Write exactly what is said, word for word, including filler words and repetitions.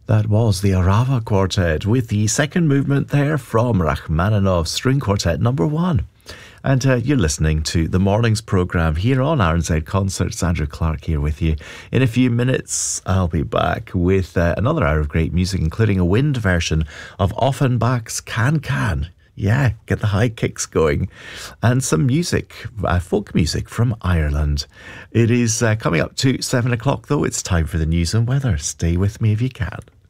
That was the Arava Quartet with the second movement there from Rachmaninoff String Quartet number one. And uh, you're listening to the morning's programme here on R N Z Concerts. Andrew Clark here with you. In a few minutes, I'll be back with uh, another hour of great music, including a wind version of Offenbach's Can Can. Yeah, get the high kicks going. And some music, uh, folk music from Ireland. It is uh, coming up to seven o'clock, though. It's time for the news and weather. Stay with me if you can.